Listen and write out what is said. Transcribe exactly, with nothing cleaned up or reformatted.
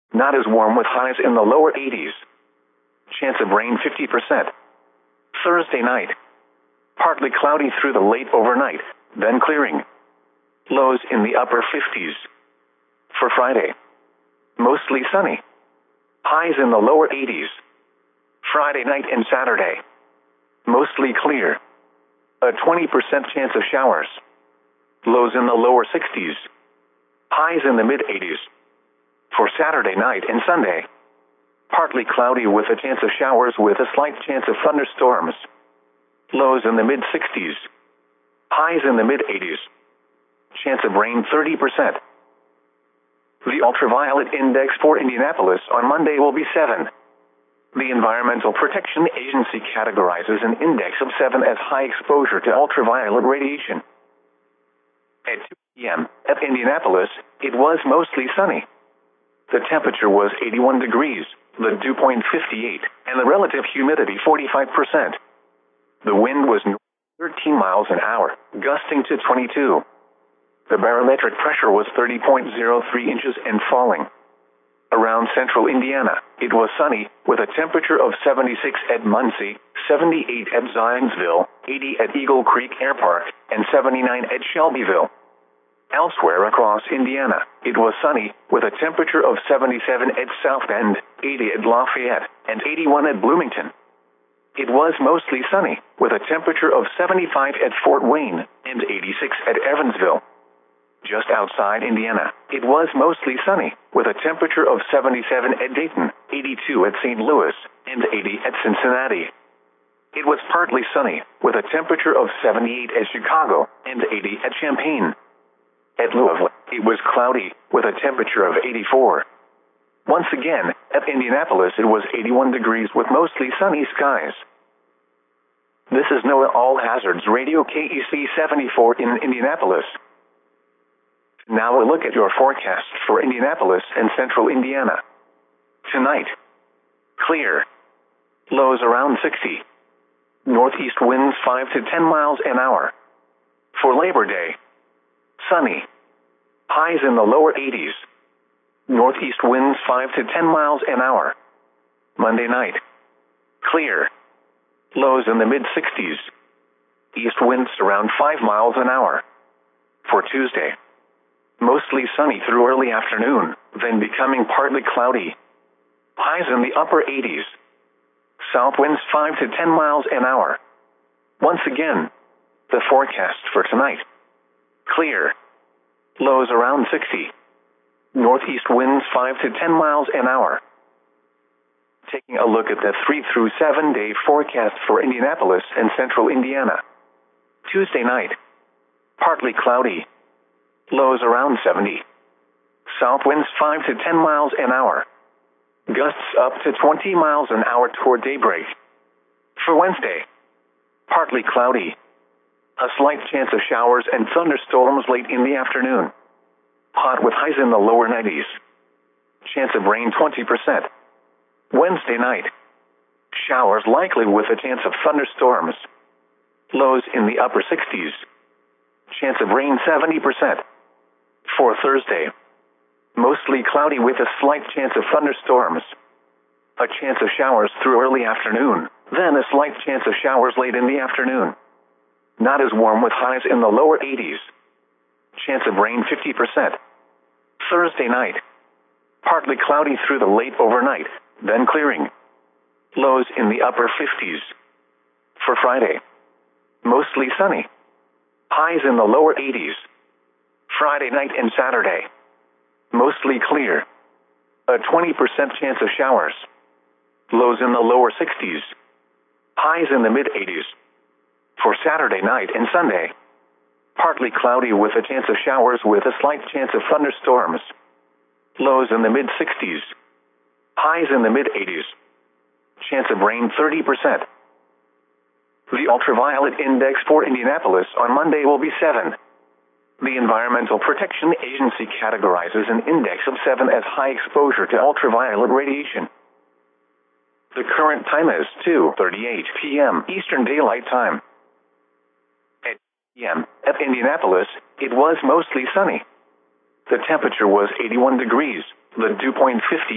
Not as warm with highs in the lower eighties. Chance of rain fifty percent. Thursday night. Partly cloudy through the late overnight, then clearing. Lows in the upper fifties. For Friday. Mostly sunny. Highs in the lower eighties. Friday night and Saturday. Mostly clear. A twenty percent chance of showers. Lows in the lower sixties. Highs in the mid-eighties. For Saturday night and Sunday. Partly cloudy with a chance of showers with a slight chance of thunderstorms. Lows in the mid-sixties. Highs in the mid-eighties. Chance of rain thirty percent. The ultraviolet index for Indianapolis on Monday will be seven. The Environmental Protection Agency categorizes an index of seven as high exposure to ultraviolet radiation. At two p m at Indianapolis, it was mostly sunny. The temperature was eighty-one degrees, the dew point fifty-eight, and the relative humidity forty-five percent. The wind was thirteen miles an hour, gusting to twenty-two. The barometric pressure was thirty point zero three inches and falling. Around central Indiana, it was sunny, with a temperature of seventy-six at Muncie, seventy-eight at Zionsville, eighty at Eagle Creek Air Park, and seventy-nine at Shelbyville. Elsewhere across Indiana, it was sunny, with a temperature of seventy-seven at South Bend, eighty at Lafayette, and eighty-one at Bloomington. It was mostly sunny, with a temperature of seventy-five at Fort Wayne, and eighty-six at Evansville. Just outside Indiana, it was mostly sunny, with a temperature of seventy-seven at Dayton, eighty-two at Saint Louis, and eighty at Cincinnati. It was partly sunny, with a temperature of seventy-eight at Chicago, and eighty at Champaign. At Louisville, it was cloudy, with a temperature of eighty-four. Once again, at Indianapolis it was eighty-one degrees with mostly sunny skies. This is NOAA All Hazards Radio K E C seventy-four in Indianapolis. Now a look at your forecast for Indianapolis and central Indiana. Tonight. Clear. Lows around sixty. Northeast winds five to ten miles an hour. For Labor Day. Sunny. Highs in the lower eighties. Northeast winds five to ten miles an hour. Monday night. Clear. Lows in the mid-sixties. East winds around five miles an hour. For Tuesday. Mostly sunny through early afternoon, then becoming partly cloudy. Highs in the upper eighties. South winds five to ten miles an hour. Once again, the forecast for tonight. Clear. Lows around sixty. Northeast winds five to ten miles an hour. Taking a look at the three through seven day forecast for Indianapolis and central Indiana. Tuesday night. Partly cloudy. Lows around seventy. South winds five to ten miles an hour. Gusts up to twenty miles an hour toward daybreak. For Wednesday. Partly cloudy. A slight chance of showers and thunderstorms late in the afternoon. Hot with highs in the lower nineties. Chance of rain twenty percent. Wednesday night. Showers likely with a chance of thunderstorms. Lows in the upper sixties. Chance of rain seventy percent. For Thursday. Mostly cloudy with a slight chance of thunderstorms. A chance of showers through early afternoon, then a slight chance of showers late in the afternoon. Not as warm with highs in the lower eighties. Chance of rain fifty percent. Thursday night. Partly cloudy through the late overnight, then clearing. Lows in the upper fifties. For Friday. Mostly sunny. Highs in the lower eighties. Friday night and Saturday. Mostly clear. A twenty percent chance of showers. Lows in the lower sixties. Highs in the mid-eighties. For Saturday night and Sunday. Partly cloudy with a chance of showers with a slight chance of thunderstorms. Lows in the mid-sixties. Highs in the mid-eighties. Chance of rain thirty percent. The ultraviolet index for Indianapolis on Monday will be seven. The Environmental Protection Agency categorizes an index of seven as high exposure to ultraviolet radiation. The current time is two thirty-eight p m Eastern Daylight Time. At p m at Indianapolis, it was mostly sunny. The temperature was eighty-one degrees, the dew point fifty.